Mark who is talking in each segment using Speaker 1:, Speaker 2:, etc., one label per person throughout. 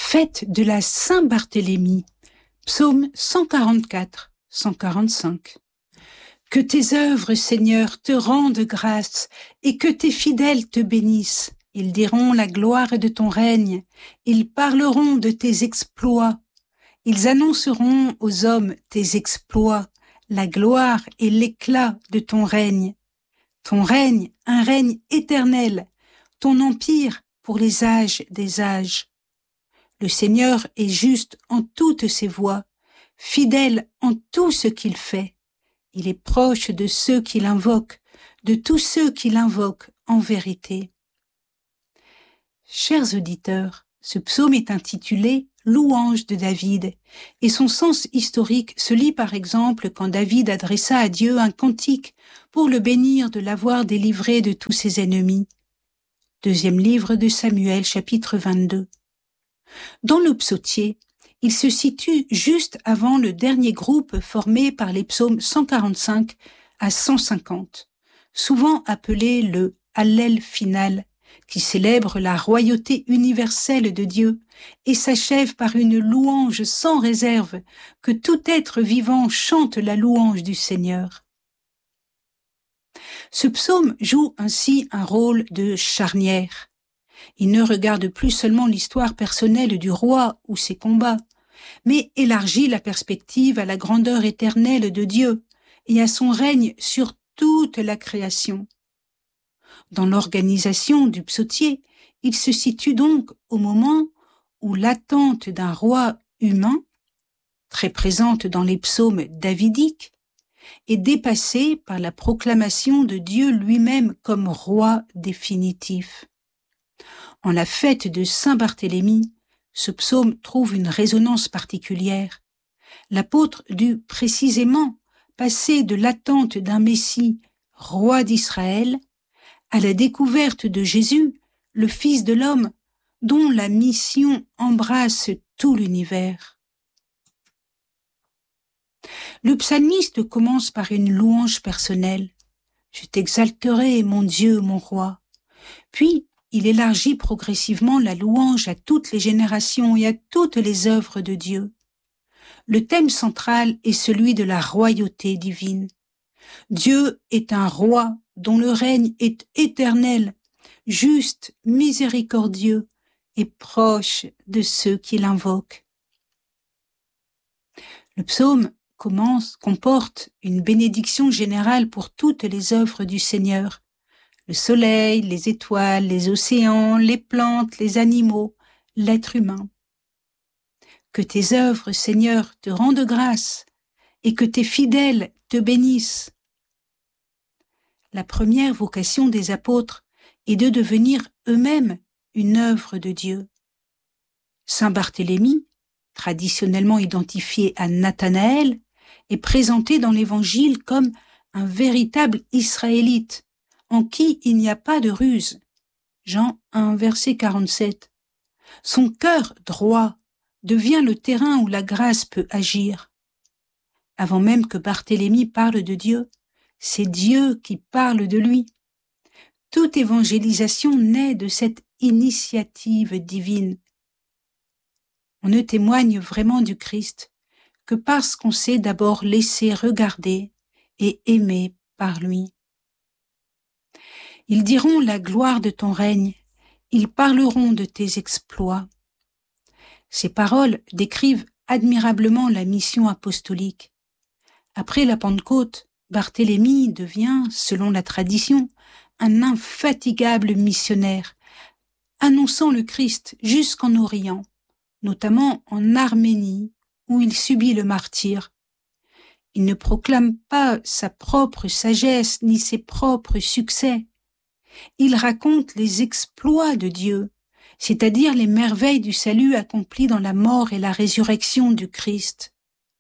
Speaker 1: Fête de la Saint-Barthélemy, psaume 144, 145. Que tes œuvres, Seigneur, te rendent grâce et que tes fidèles te bénissent. Ils diront la gloire de ton règne, ils parleront de tes exploits. Ils annonceront aux hommes tes exploits, la gloire et l'éclat de ton règne. Ton règne, un règne éternel, ton empire pour les âges des âges. Le Seigneur est juste en toutes ses voies, fidèle en tout ce qu'il fait. Il est proche de ceux qui l'invoquent, de tous ceux qui l'invoquent en vérité. Chers auditeurs, ce psaume est intitulé « Louange de David » et son sens historique se lit par exemple quand David adressa à Dieu un cantique pour le bénir de l'avoir délivré de tous ses ennemis. Deuxième livre de Samuel, chapitre 22. Dans le psautier, il se situe juste avant le dernier groupe formé par les psaumes 145 à 150, souvent appelé le Hallel final, qui célèbre la royauté universelle de Dieu et s'achève par une louange sans réserve, que tout être vivant chante la louange du Seigneur. Ce psaume joue ainsi un rôle de charnière. Il ne regarde plus seulement l'histoire personnelle du roi ou ses combats, mais élargit la perspective à la grandeur éternelle de Dieu et à son règne sur toute la création. Dans l'organisation du psautier, il se situe donc au moment où l'attente d'un roi humain, très présente dans les psaumes davidiques, est dépassée par la proclamation de Dieu lui-même comme roi définitif. En la fête de Saint-Barthélemy, ce psaume trouve une résonance particulière. L'apôtre dut précisément passer de l'attente d'un Messie, roi d'Israël, à la découverte de Jésus, le Fils de l'homme, dont la mission embrasse tout l'univers. Le psalmiste commence par une louange personnelle. « Je t'exalterai, mon Dieu, mon roi ». Puis, il élargit progressivement la louange à toutes les générations et à toutes les œuvres de Dieu. Le thème central est celui de la royauté divine. Dieu est un roi dont le règne est éternel, juste, miséricordieux et proche de ceux qui l'invoquent. Le psaume comporte une bénédiction générale pour toutes les œuvres du Seigneur. Le soleil, les étoiles, les océans, les plantes, les animaux, l'être humain. Que tes œuvres, Seigneur, te rendent grâce et que tes fidèles te bénissent. La première vocation des apôtres est de devenir eux-mêmes une œuvre de Dieu. Saint Barthélemy, traditionnellement identifié à Nathanaël, est présenté dans l'Évangile comme un véritable Israélite, en qui il n'y a pas de ruse. Jean 1, verset 47. Son cœur droit devient le terrain où la grâce peut agir. Avant même que Barthélemy parle de Dieu, c'est Dieu qui parle de lui. Toute évangélisation naît de cette initiative divine. On ne témoigne vraiment du Christ que parce qu'on s'est d'abord laissé regarder et aimer par lui. Ils diront la gloire de ton règne, ils parleront de tes exploits. Ces paroles décrivent admirablement la mission apostolique. Après la Pentecôte, Barthélemy devient, selon la tradition, un infatigable missionnaire, annonçant le Christ jusqu'en Orient, notamment en Arménie, où il subit le martyre. Il ne proclame pas sa propre sagesse ni ses propres succès. Il raconte les exploits de Dieu, c'est-à-dire les merveilles du salut accomplies dans la mort et la résurrection du Christ.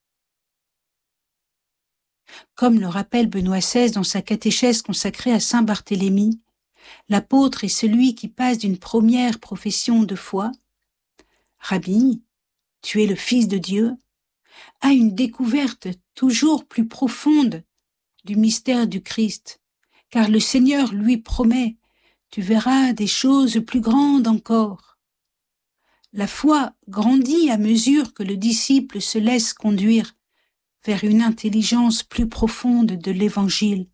Speaker 1: Comme le rappelle Benoît XVI dans sa catéchèse consacrée à Saint Barthélemy, l'apôtre est celui qui passe d'une première profession de foi, « Rabbi, tu es le Fils de Dieu », à une découverte toujours plus profonde du mystère du Christ, car le Seigneur lui promet « Tu verras des choses plus grandes encore ». La foi grandit à mesure que le disciple se laisse conduire vers une intelligence plus profonde de l'Évangile.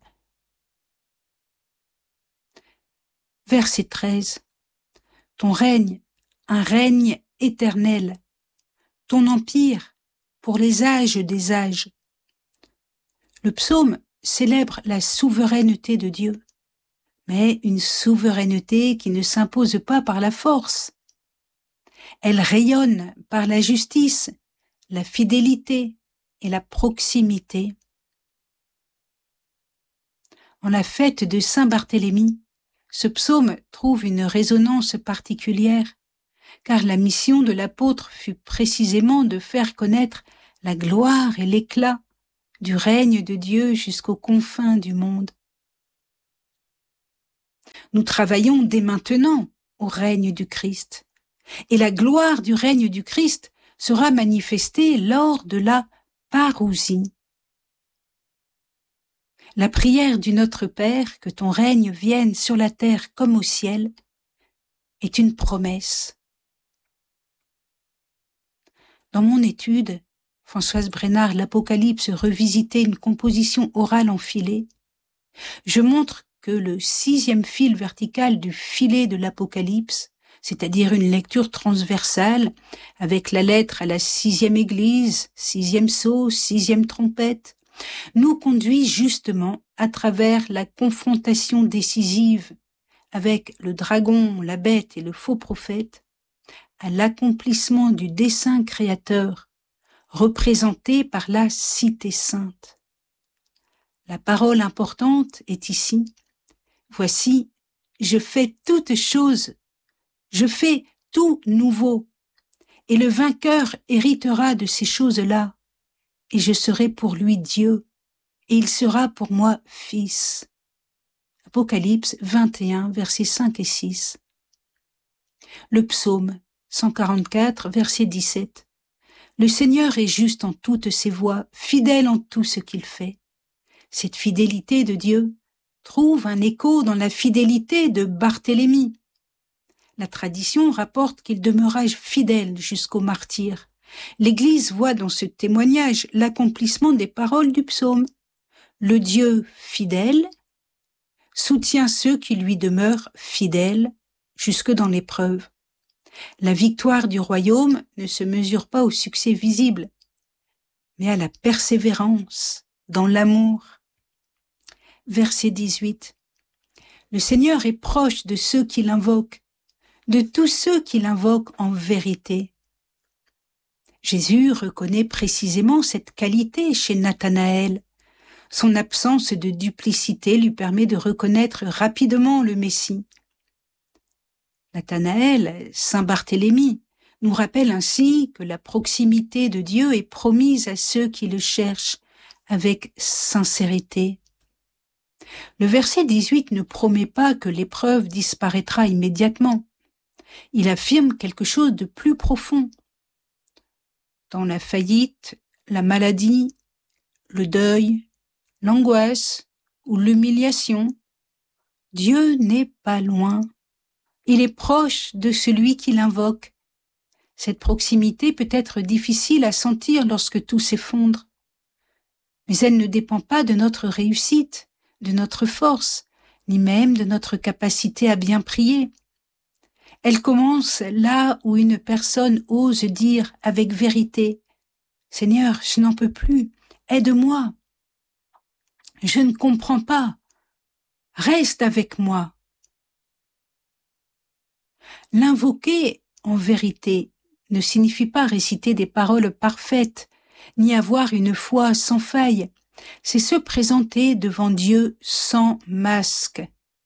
Speaker 1: Verset 13. Ton règne, un règne éternel. Ton empire, pour les âges des âges. Le psaume célèbre la souveraineté de Dieu, mais une souveraineté qui ne s'impose pas par la force. Elle rayonne par la justice, la fidélité et la proximité. En la fête de Saint-Barthélemy, ce psaume trouve une résonance particulière, car la mission de l'apôtre fut précisément de faire connaître la gloire et l'éclat du règne de Dieu jusqu'aux confins du monde. Nous travaillons dès maintenant au règne du Christ, et la gloire du règne du Christ sera manifestée lors de la parousie. La prière du Notre Père, que ton règne vienne sur la terre comme au ciel, est une promesse. Dans mon étude, Françoise Brénard, l'Apocalypse revisité, une composition orale en filets, je montre que le 6e fil vertical du filet de l'Apocalypse, c'est-à-dire une lecture transversale avec la lettre à la 6e église, 6e sceau, 6e trompette, nous conduit justement à travers la confrontation décisive avec le dragon, la bête et le faux prophète, à l'accomplissement du dessein créateur représenté par la cité sainte. La parole importante est ici. Voici, je fais toutes choses, je fais tout nouveau, et le vainqueur héritera de ces choses-là, et je serai pour lui Dieu, et il sera pour moi fils. Apocalypse 21, versets 5 et 6. Le psaume 144, verset 17. Le Seigneur est juste en toutes ses voies, fidèle en tout ce qu'il fait. Cette fidélité de Dieu trouve un écho dans la fidélité de Barthélemy. La tradition rapporte qu'il demeura fidèle jusqu'au martyre. L'Église voit dans ce témoignage l'accomplissement des paroles du psaume. Le Dieu fidèle soutient ceux qui lui demeurent fidèles jusque dans l'épreuve. La victoire du royaume ne se mesure pas au succès visible, mais à la persévérance dans l'amour. Verset 18. Le Seigneur est proche de ceux qui l'invoquent, de tous ceux qui l'invoquent en vérité. Jésus reconnaît précisément cette qualité chez Nathanaël. Son absence de duplicité lui permet de reconnaître rapidement le Messie. Nathanaël, Saint Barthélemy, nous rappelle ainsi que la proximité de Dieu est promise à ceux qui le cherchent avec sincérité. Le verset 18 ne promet pas que l'épreuve disparaîtra immédiatement. Il affirme quelque chose de plus profond. Dans la faillite, la maladie, le deuil, l'angoisse ou l'humiliation, Dieu n'est pas loin. Il est proche de celui qui l'invoque. Cette proximité peut être difficile à sentir lorsque tout s'effondre. Mais elle ne dépend pas de notre réussite, de notre force, ni même de notre capacité à bien prier. Elle commence là où une personne ose dire avec vérité « Seigneur, je n'en peux plus, aide-moi. Je ne comprends pas, reste avec moi. » L'invoquer en vérité ne signifie pas réciter des paroles parfaites, ni avoir une foi sans faille. C'est se présenter devant Dieu sans masque.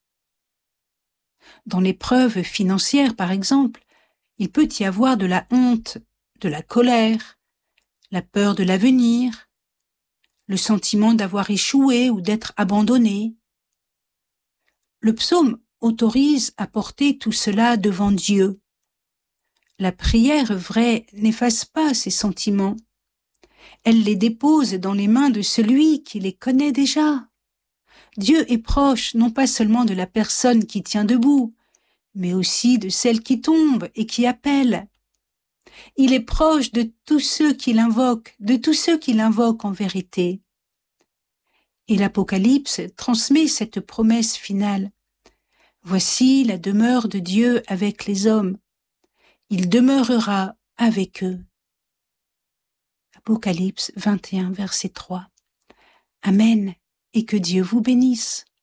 Speaker 1: Dans l'épreuve financière, par exemple, il peut y avoir de la honte, de la colère, la peur de l'avenir, le sentiment d'avoir échoué ou d'être abandonné. Le psaume autorise à porter tout cela devant Dieu. La prière vraie n'efface pas ces sentiments. Elle les dépose dans les mains de celui qui les connaît déjà. Dieu est proche non pas seulement de la personne qui tient debout, mais aussi de celle qui tombe et qui appelle. Il est proche de tous ceux qui l'invoquent, en vérité. Et l'Apocalypse transmet cette promesse finale. Voici la demeure de Dieu avec les hommes. Il demeurera avec eux. Apocalypse 21, verset 3. Amen, et que Dieu vous bénisse.